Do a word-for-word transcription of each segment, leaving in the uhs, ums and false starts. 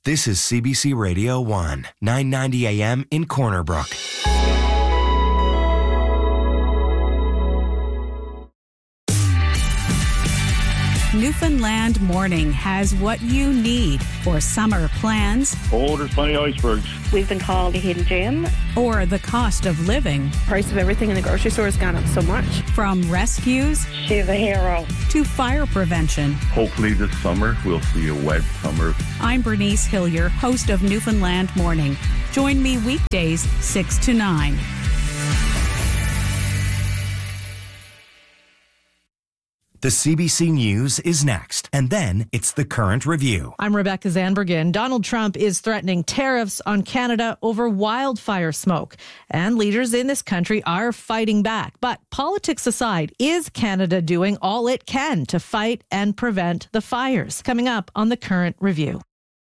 This is C B C Radio one, nine ninety A M in Corner Brook. Newfoundland Morning has what you need for summer plans. Oh, there's plenty of icebergs. We've been called a hidden gem. Or the cost of living. Price of everything in the grocery store has gone up so much. From rescues. She's a hero. To fire prevention. Hopefully this summer we'll see a wet summer. I'm Bernice Hillier, host of Newfoundland Morning. Join me weekdays six to nine. The C B C News is next, and then it's the Current Review. I'm Rebecca Zanbergen. Donald Trump is threatening tariffs on Canada over wildfire smoke, and leaders in this country are fighting back. But politics aside, is Canada doing all it can to fight and prevent the fires? Coming up on the Current Review.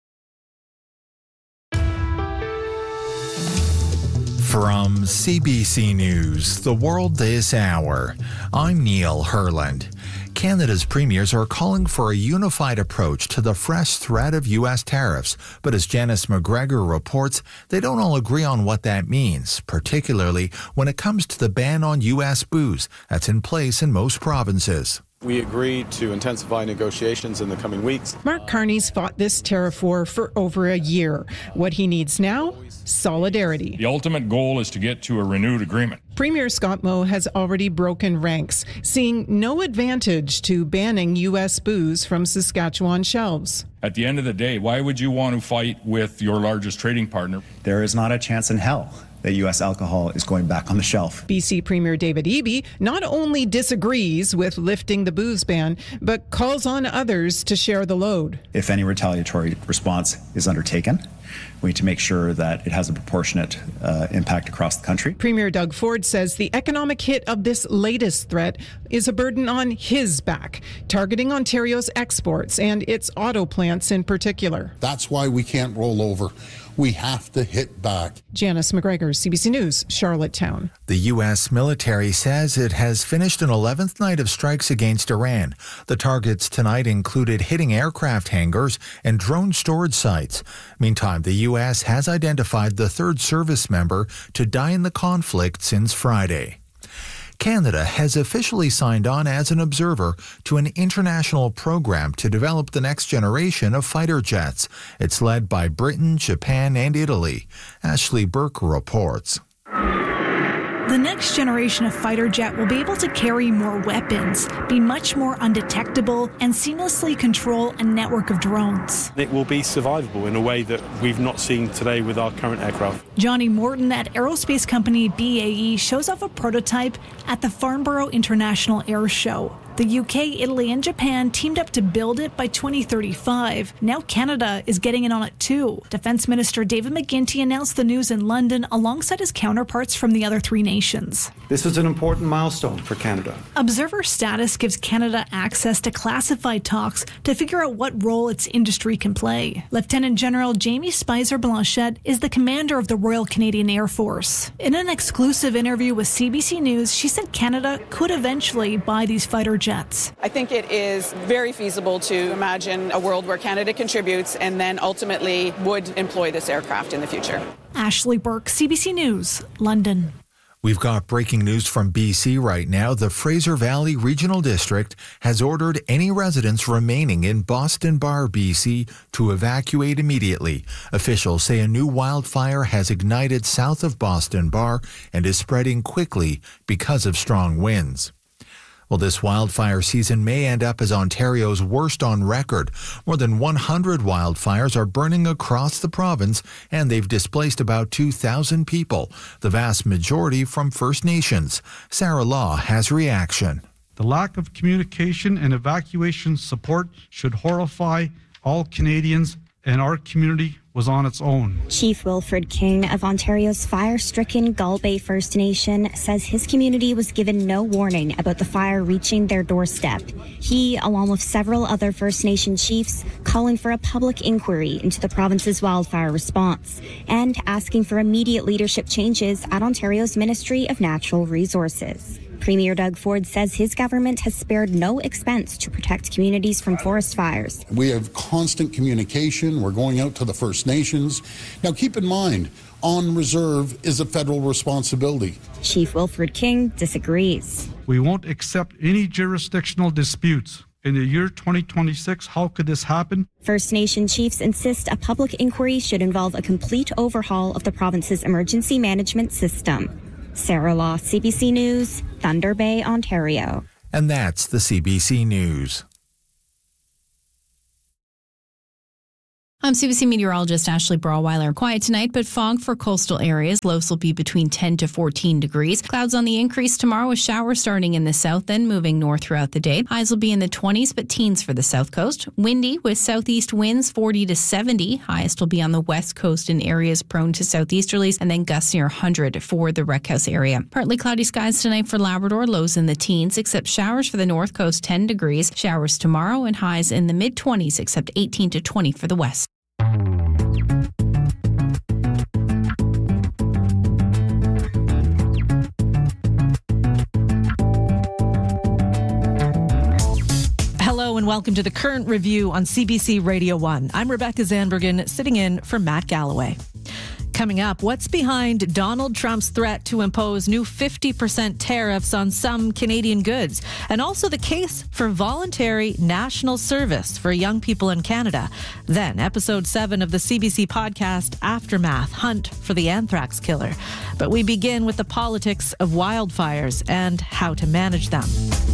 From C B C News, The World This Hour, I'm Neil Herland. Canada's premiers are calling for a unified approach to the fresh threat of U S tariffs, but as Janice McGregor reports, they don't all agree on what that means, particularly when it comes to the ban on U S booze that's in place in most provinces. We agreed to intensify negotiations in the coming weeks. Mark Carney's fought this tariff war for over a year. What he needs now? Solidarity. The ultimate goal is to get to a renewed agreement. Premier Scott Moe has already broken ranks, seeing no advantage to banning U S booze from Saskatchewan shelves. At the end of the day, why would you want to fight with your largest trading partner? There is not a chance in hell that U S alcohol is going back on the shelf. B C Premier David Eby not only disagrees with lifting the booze ban, but calls on others to share the load. If any retaliatory response is undertaken, we need to make sure that it has a proportionate uh, impact across the country. Premier Doug Ford says the economic hit of this latest threat is a burden on his back, targeting Ontario's exports and its auto plants in particular. That's why we can't roll over. We have to hit back. Janice McGregor, C B C News, Charlottetown. The U S military says it has finished an eleventh night of strikes against Iran. The targets tonight included hitting aircraft hangars and drone storage sites. Meantime, the U S has identified the third service member to die in the conflict since Friday. Canada has officially signed on as an observer to an international program to develop the next generation of fighter jets. It's led by Britain, Japan, and Italy. Ashley Burke reports. The next generation of fighter jet will be able to carry more weapons, be much more undetectable, and seamlessly control a network of drones. It will be survivable in a way that we've not seen today with our current aircraft. Johnny Morton at aerospace company B A E shows off a prototype at the Farnborough International Air Show. The U K, Italy, and Japan teamed up to build it by twenty thirty-five. Now Canada is getting in on it too. Defence Minister David McGuinty announced the news in London alongside his counterparts from the other three nations. This was an important milestone for Canada. Observer status gives Canada access to classified talks to figure out what role its industry can play. Lieutenant General Jamie Spicer Blanchette is the commander of the Royal Canadian Air Force. In an exclusive interview with C B C News, she said Canada could eventually buy these fighter jets. I think it is very feasible to imagine a world where Canada contributes and then ultimately would employ this aircraft in the future. Ashley Burke, C B C News, London. We've got breaking news from B C right now. The Fraser Valley Regional District has ordered any residents remaining in Boston Bar, B C, to evacuate immediately. Officials say a new wildfire has ignited south of Boston Bar and is spreading quickly because of strong winds. Well, this wildfire season may end up as Ontario's worst on record. More than one hundred wildfires are burning across the province, and they've displaced about two thousand people, the vast majority from First Nations. Sarah Law has reaction. The lack of communication and evacuation support should horrify all Canadians, and our community was on its own. Chief Wilfred King of Ontario's fire-stricken Gull Bay First Nation says his community was given no warning about the fire reaching their doorstep. He, along with several other First Nation chiefs, calling for a public inquiry into the province's wildfire response and asking for immediate leadership changes at Ontario's Ministry of Natural Resources. Premier Doug Ford says his government has spared no expense to protect communities from forest fires. We have constant communication. We're going out to the First Nations. Now, keep in mind, on reserve is a federal responsibility. Chief Wilfred King disagrees. We won't accept any jurisdictional disputes. In the year twenty twenty-six, how could this happen? First Nation chiefs insist a public inquiry should involve a complete overhaul of the province's emergency management system. Sarah Law, C B C News, Thunder Bay, Ontario. And that's the C B C News. I'm C B C meteorologist Ashley Brawweiler. Quiet tonight, but fog for coastal areas. Lows will be between ten to fourteen degrees. Clouds on the increase tomorrow with showers starting in the south, then moving north throughout the day. Highs will be in the twenties, but teens for the south coast. Windy with southeast winds forty to seventy. Highest will be on the west coast in areas prone to southeasterlies, and then gusts near one hundred for the Wreck House area. Partly cloudy skies tonight for Labrador. Lows in the teens, except showers for the north coast, ten degrees. Showers tomorrow and highs in the mid-twenties, except eighteen to twenty for the west. Hello and welcome to the Current Review on C B C Radio one. I'm Rebecca Zandbergen, sitting in for Matt Galloway. Coming up, what's behind Donald Trump's threat to impose new fifty percent tariffs on some Canadian goods, and also the case for voluntary national service for young people in Canada. Then, episode seven of the C B C podcast Aftermath, Hunt for the Anthrax Killer. But we begin with the politics of wildfires and how to manage them.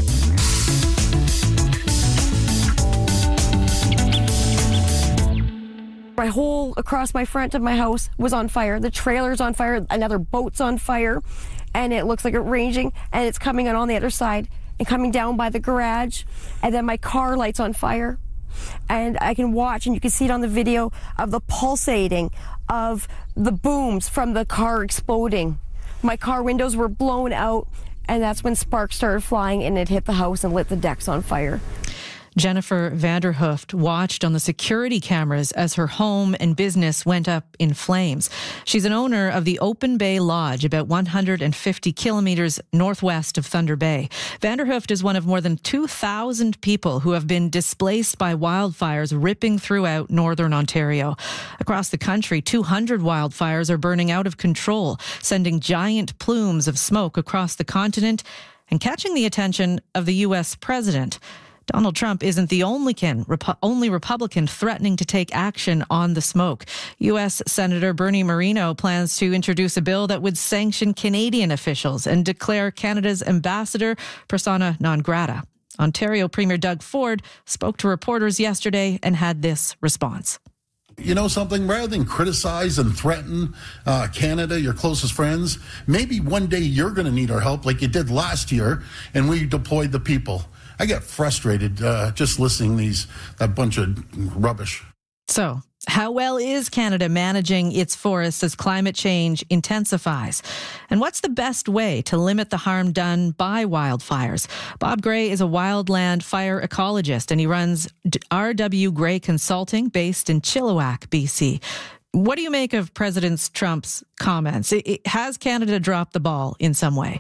My whole across my front of my house was on fire. The trailer's on fire, another boat's on fire, and it looks like it's raging, and it's coming on the other side and coming down by the garage, and then my car light's on fire. And I can watch, and you can see it on the video, of the pulsating of the booms from the car exploding. My car windows were blown out, and that's when sparks started flying, and it hit the house and lit the decks on fire. Jennifer Vanderhooft watched on the security cameras as her home and business went up in flames. She's an owner of the Open Bay Lodge, about one hundred fifty kilometers northwest of Thunder Bay. Vanderhooft is one of more than two thousand people who have been displaced by wildfires ripping throughout northern Ontario. Across the country, two hundred wildfires are burning out of control, sending giant plumes of smoke across the continent and catching the attention of the U S president. Donald Trump isn't the only, can, Repu- only Republican threatening to take action on the smoke. U S Senator Bernie Moreno plans to introduce a bill that would sanction Canadian officials and declare Canada's ambassador persona non grata. Ontario Premier Doug Ford spoke to reporters yesterday and had this response. You know something? Rather than criticize and threaten uh, Canada, your closest friends, maybe one day you're going to need our help like you did last year, and we deployed the people. I get frustrated uh, just listening to these that bunch of rubbish. So, how well is Canada managing its forests as climate change intensifies? And what's the best way to limit the harm done by wildfires? Bob Gray is a wildland fire ecologist, and he runs R W Gray Consulting based in Chilliwack, B C. What do you make of President Trump's comments? It, it, has Canada dropped the ball in some way?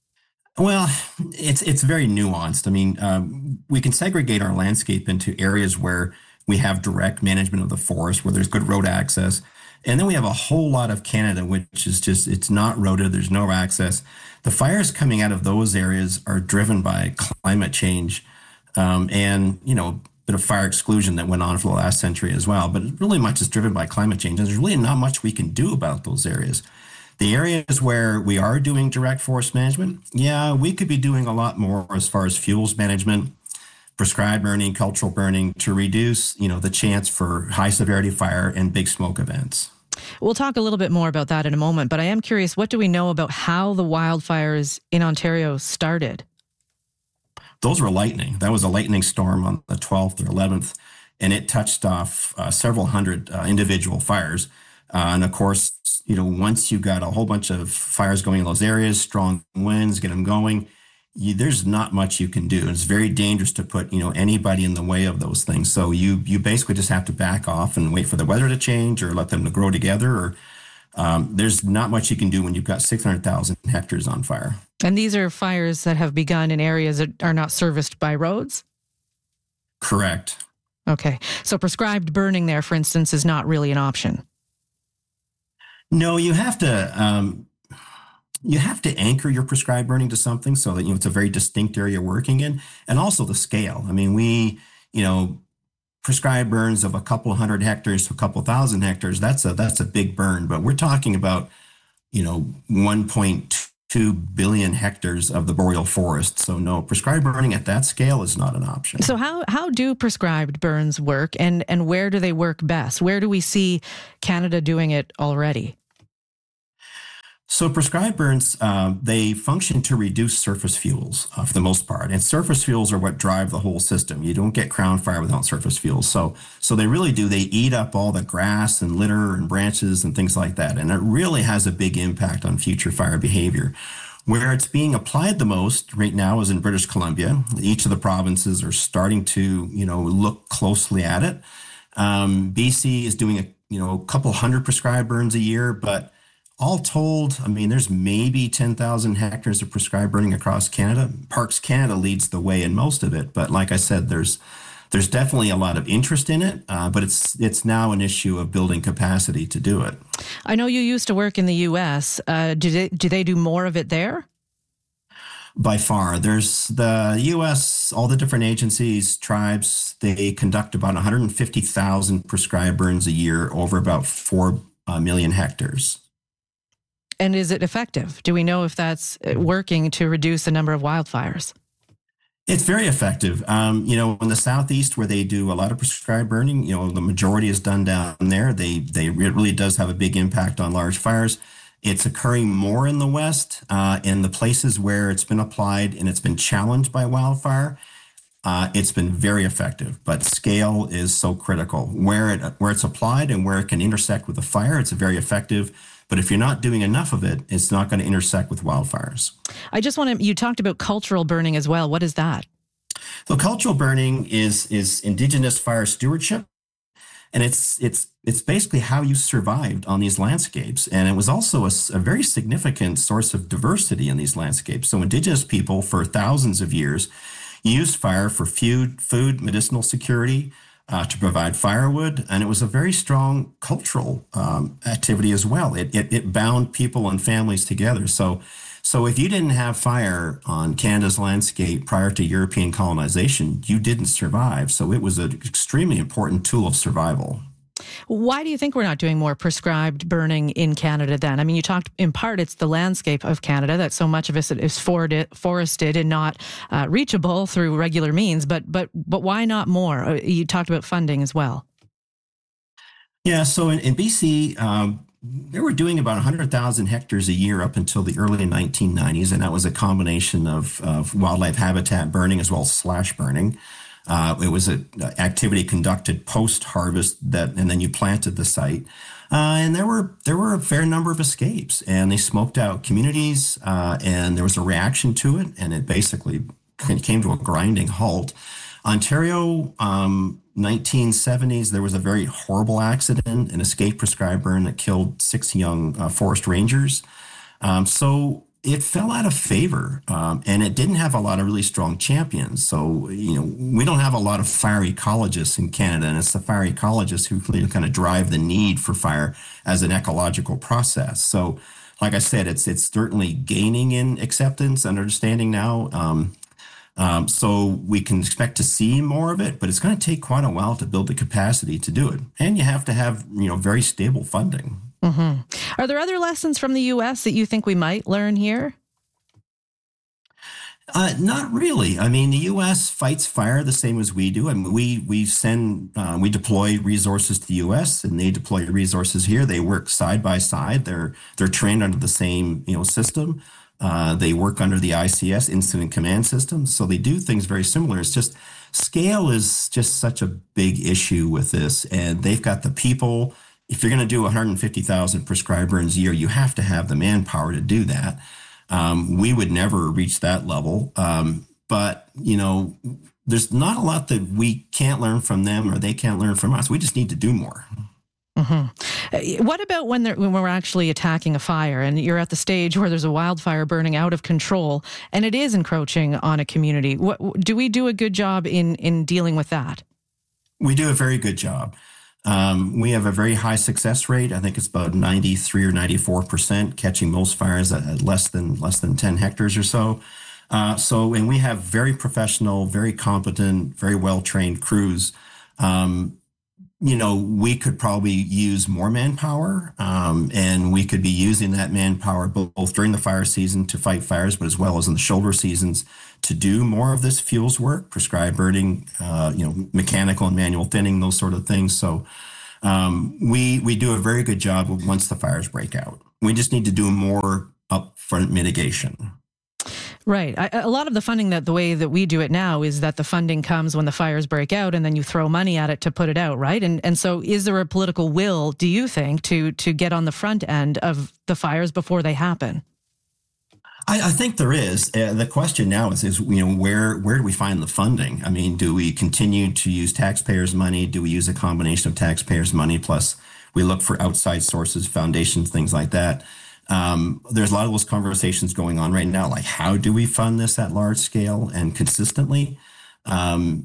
Well, it's it's very nuanced. I mean, um, we can segregate our landscape into areas where we have direct management of the forest, where there's good road access. And then we have a whole lot of Canada, which is just, it's not roaded, there's no access. The fires coming out of those areas are driven by climate change um, and, you know, a bit of fire exclusion that went on for the last century as well. But really much is driven by climate change. And there's really not much we can do about those areas. The areas where we are doing direct forest management, yeah, we could be doing a lot more as far as fuels management, prescribed burning, cultural burning, to reduce, you know, the chance for high severity fire and big smoke events. We'll talk a little bit more about that in a moment, but I am curious, what do we know about how the wildfires in Ontario started? Those were lightning. That was a lightning storm on the twelfth or eleventh, and it touched off uh, several hundred uh, individual fires. Uh, and of course, you know, once you got a whole bunch of fires going in those areas, strong winds, get them going, you, there's not much you can do. It's very dangerous to put, you know, anybody in the way of those things. So you you basically just have to back off and wait for the weather to change or let them grow together or um, there's not much you can do when you've got six hundred thousand hectares on fire. And these are fires that have begun in areas that are not serviced by roads? Correct. Okay. So prescribed burning there, for instance, is not really an option. No, you have to um, you have to anchor your prescribed burning to something so that, you know, it's a very distinct area you're working in, and also the scale. I mean, we, you know, prescribed burns of a couple hundred hectares to a couple thousand hectares. That's a that's a big burn, but we're talking about, you know, one point two billion hectares of the boreal forest. So no, prescribed burning at that scale is not an option. So how how do prescribed burns work, and and where do they work best? Where do we see Canada doing it already? So prescribed burns, um, they function to reduce surface fuels uh, for the most part. And surface fuels are what drive the whole system. You don't get crown fire without surface fuels. So so they really do. They eat up all the grass and litter and branches and things like that. And it really has a big impact on future fire behavior. Where it's being applied the most right now is in British Columbia. Each of the provinces are starting to, you know, look closely at it. Um, B C is doing a, you know, a couple hundred prescribed burns a year, but all told, I mean, there's maybe ten thousand hectares of prescribed burning across Canada. Parks Canada leads the way in most of it. But like I said, there's there's definitely a lot of interest in it, uh, but it's it's now an issue of building capacity to do it. I know you used to work in the U S. Uh, do they, do they do more of it there? By far. There's the U S, all the different agencies, tribes, they conduct about one hundred fifty thousand prescribed burns a year over about four uh, million hectares. And is it effective? Do we know if that's working to reduce the number of wildfires? It's very effective. Um, you know, in the Southeast, where they do a lot of prescribed burning, you know, the majority is done down there. They, they, it really does have a big impact on large fires. It's occurring more in the West, uh, in the places where it's been applied and it's been challenged by wildfire. Uh, it's been very effective, but scale is so critical. Where it where it's applied and where it can intersect with the fire, it's very effective. But if you're not doing enough of it, it's not going to intersect with wildfires. I just want to, you talked about cultural burning as well. What is that? So cultural burning is is Indigenous fire stewardship. And it's it's it's basically how you survived on these landscapes. And it was also a, a very significant source of diversity in these landscapes. So Indigenous people for thousands of years used fire for food, food, medicinal security, uh, to provide firewood. And it was a very strong cultural um, activity as well. It, it it bound people and families together. So So if you didn't have fire on Canada's landscape prior to European colonization, you didn't survive. So it was an extremely important tool of survival. Why do you think we're not doing more prescribed burning in Canada then? I mean, you talked in part, it's the landscape of Canada that so much of it is forested and not uh, reachable through regular means. But but but why not more? You talked about funding as well. Yeah, so in, in B C, um, they were doing about one hundred thousand hectares a year up until the early nineteen nineties, and that was a combination of, of wildlife habitat burning as well as slash burning. Uh, it was an activity conducted post-harvest, that, and then you planted the site. Uh, and there were there were a fair number of escapes, and they smoked out communities, uh, and there was a reaction to it, and it basically came to a grinding halt. Ontario, um, nineteen seventies, there was a very horrible accident, an escape prescribed burn that killed six young uh, forest rangers. Um, so it fell out of favor, um, and it didn't have a lot of really strong champions. So, you know, we don't have a lot of fire ecologists in Canada, and it's the fire ecologists who really kind of drive the need for fire as an ecological process. So, like I said, it's it's certainly gaining in acceptance and understanding now. Um, Um, so we can expect to see more of it, but it's going to take quite a while to build the capacity to do it. And you have to have, you know, very stable funding. Mm-hmm. Are there other lessons from the U S that you think we might learn here? Uh, not really. I mean, the U S fights fire the same as we do. I mean, we we send, uh, we deploy resources to the U S and they deploy resources here. They work side by side. They're they're trained under the same, you know, system. Uh, they work under the I C S, Incident Command System, so they do things very similar. It's just scale is just such a big issue with this, and they've got the people. If you're going to do one hundred fifty thousand prescribed burns a year, you have to have the manpower to do that. Um, we would never reach that level, um, but you know, there's not a lot that we can't learn from them or they can't learn from us. We just need to do more. Mm-hmm. What about when, when we're actually attacking a fire and you're at the stage where there's a wildfire burning out of control and it is encroaching on a community? What, do we do a good job in, in dealing with that? We do a very good job. Um, we have a very high success rate. I think it's about ninety-three or ninety-four percent, catching most fires at less than less than ten hectares or so. Uh, so, and we have very professional, very competent, very well-trained crews. Um, you know, we could probably use more manpower, um, and we could be using that manpower both during the fire season to fight fires, but as well as in the shoulder seasons to do more of this fuels work, prescribed burning, uh, you know, mechanical and manual thinning, those sort of things. So um, we we do a very good job once the fires break out. We just need to do more upfront mitigation. Right. I, a lot of the funding, that the way that we do it now is that the funding comes when the fires break out and then you throw money at it to put it out, right? And and so is there a political will, do you think, to to get on the front end of the fires before they happen? I, I think there is. Uh, the question now is, is, you know, where where do we find the funding? I mean, do we continue to use taxpayers' money? Do we use a combination of taxpayers' money plus we look for outside sources, foundations, things like that? Um, there's a lot of those conversations going on right now, like how do we fund this at large scale and consistently? Um,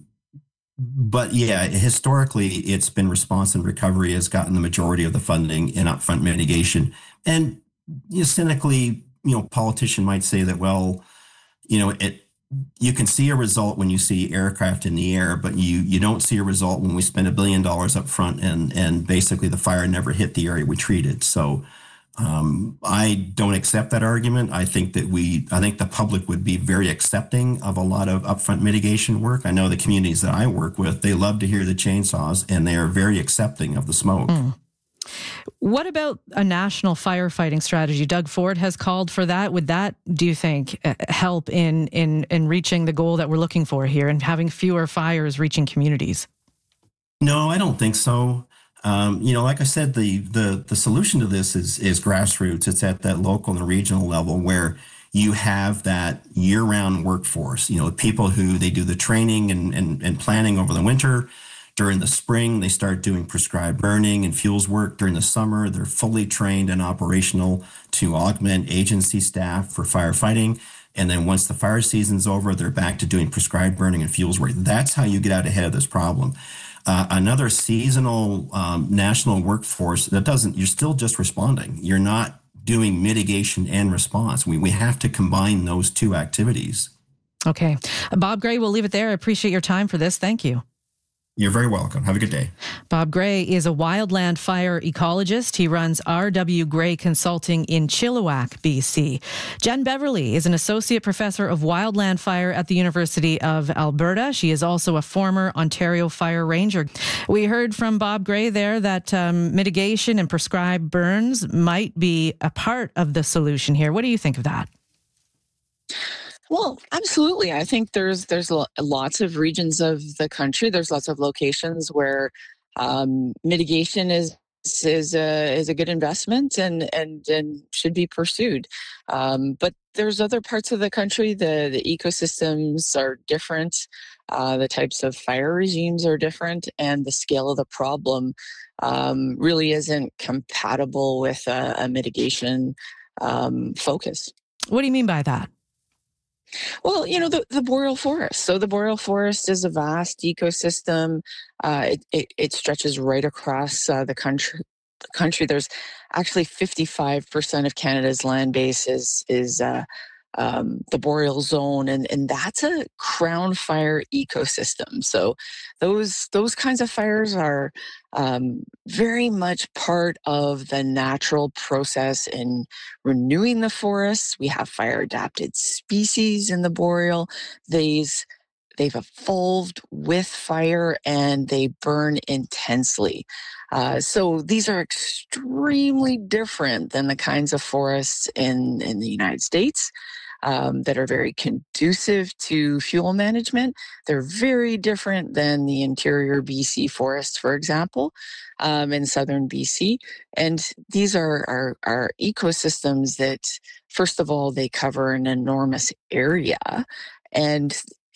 but yeah, historically, it's been response and recovery has gotten the majority of the funding in upfront mitigation. And you know, cynically, you know, politician might say that, well, you know, it you can see a result when you see aircraft in the air, but you you don't see a result when we spend a billion dollars up front and and basically the fire never hit the area we treated. So Um, I don't accept that argument. I think that we, I think the public would be very accepting of a lot of upfront mitigation work. I know the communities that I work with, they love to hear the chainsaws and they are very accepting of the smoke. Mm. What about a national firefighting strategy? Doug Ford has called for that. Would that, do you think, help in, in, in reaching the goal that we're looking for here and having fewer fires reaching communities? No, I don't think so. Um, you know, like I said, the, the the solution to this is is grassroots. It's at that local and regional level where you have that year-round workforce. You know, people who they do the training and, and, and planning over the winter. During the spring, they start doing prescribed burning and fuels work. During the summer, they're fully trained and operational to augment agency staff for firefighting. And then once the fire season's over, they're back to doing prescribed burning and fuels work. That's how you get out ahead of this problem. Uh, another seasonal um, national workforce that doesn't, you're still just responding. You're not doing mitigation and response. We, we have to combine those two activities. Okay. Bob Gray, we'll leave it there. I appreciate your time for this. Thank you. You're very welcome. Have a good day. Bob Gray is a wildland fire ecologist. He runs R W Gray Consulting in Chilliwack, B C. Jen Beverly is an associate professor of wildland fire at the University of Alberta. She is also a former Ontario fire ranger. We heard from Bob Gray there that um, mitigation and prescribed burns might be a part of the solution here. What do you think of that? Well, absolutely. I think there's there's lots of regions of the country. There's lots of locations where um, mitigation is is a is a good investment and and and should be pursued. Um, but there's other parts of the country. The the ecosystems are different. Uh, the types of fire regimes are different, and the scale of the problem um, really isn't compatible with a, a mitigation um, focus. What do you mean by that? Well, you know, the, the boreal forest. So the boreal forest is a vast ecosystem. Uh, it, it, it stretches right across uh, the country. The country. There's actually fifty-five percent of Canada's land base is, is uh, um, the boreal zone, and, and that's a crown fire ecosystem. So those those kinds of fires are um, very much part of the natural process in renewing the forests. We have fire-adapted species in the boreal. These They've evolved with fire and they burn intensely. Uh, so these are extremely different than the kinds of forests in, in the United States um, that are very conducive to fuel management. They're very different than the interior B C forests, for example, um, in southern B C. And these are, are, are ecosystems that, first of all, they cover an enormous area. And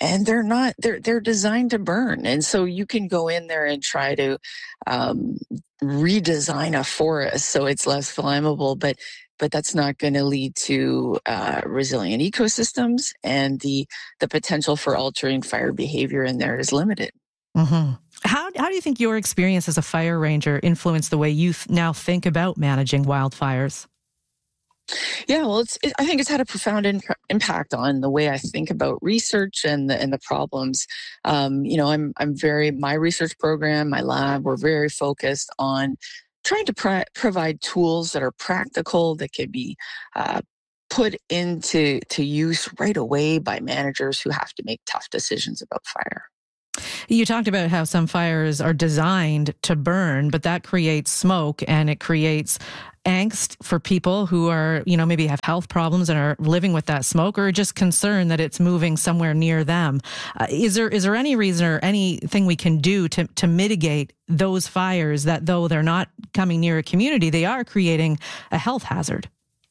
and they're not, they're, they're designed to burn. And so you can go in there and try to um, redesign a forest so it's less flammable, but but that's not going to lead to uh, resilient ecosystems, and the the potential for altering fire behavior in there is limited. Mm-hmm. How how do you think your experience as a fire ranger influenced the way you th- now think about managing wildfires? Yeah, well, it's, it, I think it's had a profound in, impact on the way I think about research and the, and the problems. Um, you know, I'm I'm very my research program, my lab, we're very focused on trying to pro- provide tools that are practical, that can be uh, put into to use right away by managers who have to make tough decisions about fire. You talked about how some fires are designed to burn, but that creates smoke and it creates angst for people who are, you know, maybe have health problems and are living with that smoke, or just concerned that it's moving somewhere near them. Uh, is there is there any reason or anything we can do to to mitigate those fires that, though they're not coming near a community, they are creating a health hazard?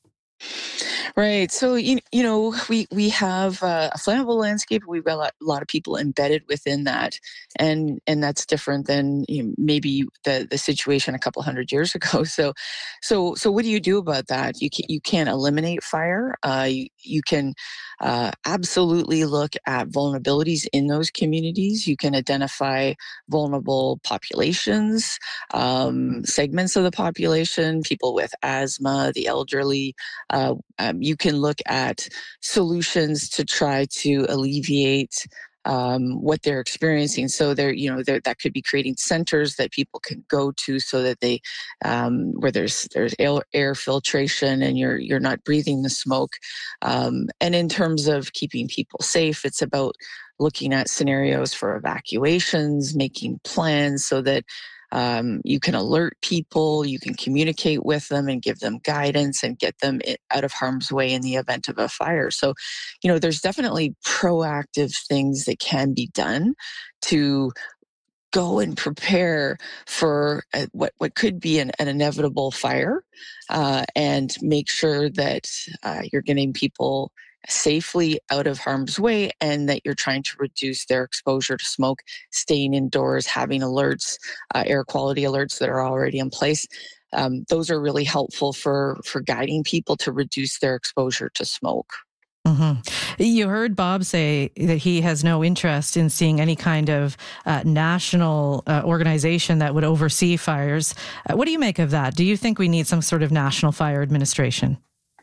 Right. So, you, you know, we, we have uh, a flammable landscape. We've got a lot, a lot of people embedded within that. And and that's different than, you know, maybe the, the situation a couple hundred years ago. So so so what do you do about that? You, can, you can't eliminate fire. Uh, you, you can uh, absolutely look at vulnerabilities in those communities. You can identify vulnerable populations, um, segments of the population, people with asthma, the elderly. Uh, um, you can look at solutions to try to alleviate um, what they're experiencing. So there, you know, there, that could be creating centers that people can go to, so that they, um, where there's there's air, air filtration and you're you're not breathing the smoke. Um, and in terms of keeping people safe, it's about looking at scenarios for evacuations, making plans so that Um, you can alert people, you can communicate with them and give them guidance and get them out of harm's way in the event of a fire. So, you know, there's definitely proactive things that can be done to go and prepare for a, what, what could be an, an inevitable fire, uh, and make sure that uh, you're getting people safely out of harm's way, and that you're trying to reduce their exposure to smoke, staying indoors, having alerts, uh, air quality alerts that are already in place. Um, those are really helpful for, for guiding people to reduce their exposure to smoke. Mm-hmm. You heard Bob say that he has no interest in seeing any kind of uh, national uh, organization that would oversee fires. Uh, what do you make of that? Do you think we need some sort of national fire administration?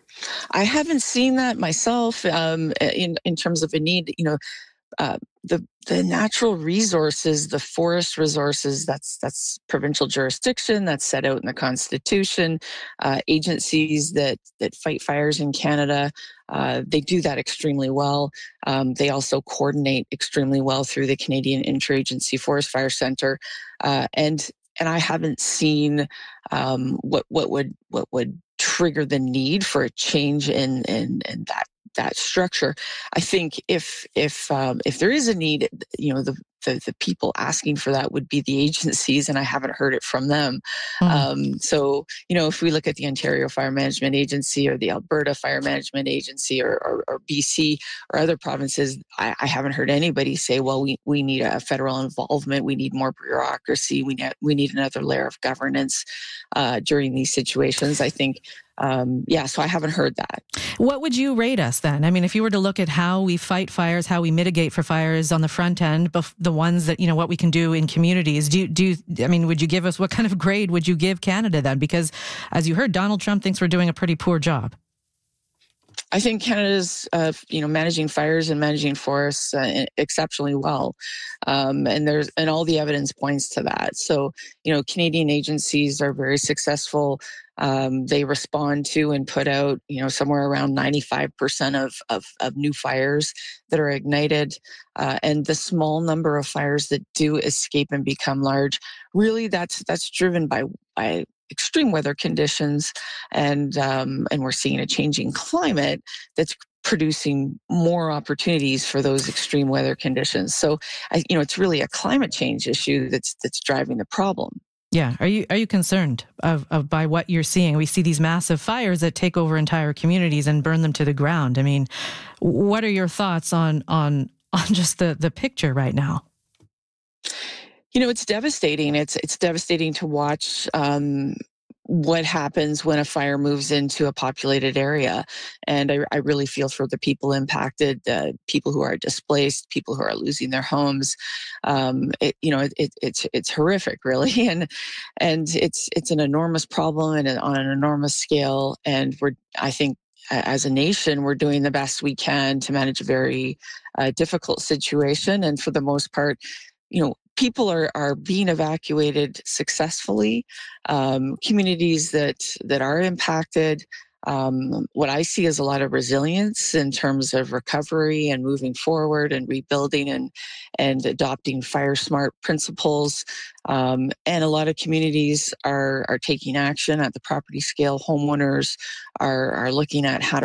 I haven't seen that myself um, in in terms of a need. You know, uh, the the natural resources, the forest resources, that's that's provincial jurisdiction, that's set out in the Constitution. Uh, agencies that that fight fires in Canada, uh, they do that extremely well. Um, they also coordinate extremely well through the Canadian Interagency Forest Fire Centre, uh, and and I haven't seen um, what what would what would trigger the need for a change in in, in that that structure. I think if if um, if there is a need, you know, the, the the people asking for that would be the agencies, and I haven't heard it from them. Mm. Um, so, you know, if we look at the Ontario Fire Management Agency or the Alberta Fire Management Agency or, or, or B C or other provinces, I, I haven't heard anybody say, well, we, we need a federal involvement, we need more bureaucracy, we need, we need another layer of governance uh, during these situations. I think Um, yeah, so I haven't heard that. What would you rate us then? I mean, if you were to look at how we fight fires, how we mitigate for fires on the front end, the ones that, you know, what we can do in communities, do you, do you, I mean, would you give us, what kind of grade would you give Canada then? Because as you heard, Donald Trump thinks we're doing a pretty poor job. I think Canada's, uh, you know, managing fires and managing forests uh, exceptionally well, um, and there's and all the evidence points to that. So, you know, Canadian agencies are very successful. Um, they respond to and put out, you know, somewhere around ninety-five percent of, of, of new fires that are ignited. Uh, and the small number of fires that do escape and become large, really that's that's driven by, by extreme weather conditions. And, um, and we're seeing a changing climate that's producing more opportunities for those extreme weather conditions. So, I, you know, it's really a climate change issue that's that's driving the problem. Yeah. Are you are you concerned of, of by what you're seeing? We see these massive fires that take over entire communities and burn them to the ground. I mean, what are your thoughts on on on just the, the picture right now? You know, it's devastating. It's it's devastating to watch um, what happens when a fire moves into a populated area. And I, I really feel for the people impacted, uh, people who are displaced, people who are losing their homes. Um, it, you know, it, it, it's it's horrific, really, and and it's it's an enormous problem and on an enormous scale. And we're, I think, as a nation, we're doing the best we can to manage a very uh, difficult situation. And for the most part, you know, people are, are being evacuated successfully. Um, communities that that are impacted, um, what I see is a lot of resilience in terms of recovery and moving forward and rebuilding and and adopting fire smart principles. Um, and a lot of communities are are taking action at the property scale. Homeowners are are looking at how to